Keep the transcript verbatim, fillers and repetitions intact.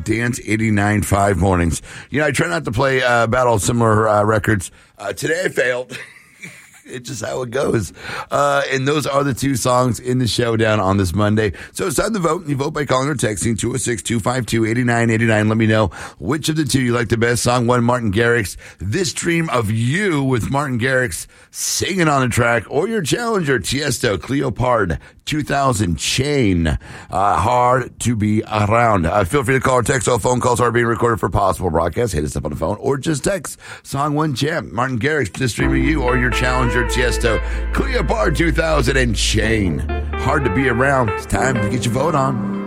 Dance eighty-nine point five mornings. You know, I try not to play uh, battle similar uh, records. Uh, today I failed. It's just how it goes. Uh, and those are the two songs in the showdown on this Monday. So it's time to vote. You vote by calling or texting two oh six, two five two, eight nine eight nine. Let me know which of the two you like the best. Song one, Martin Garrix, This Dream of You, with Martin Garrix singing on the track, or your challenger, Tiesto, Cleopard, two thousand, Chain, uh, Hard to Be Around. Uh, feel free to call or text. All phone calls are being recorded for possible broadcast. Hit us up on the phone or just text. Song one, Jam, Martin Garrix, This Dream of You, or your challenger, Tiesto, Cleopard, two thousand, and Chain, Hard to Be Around. It's time to get your vote on.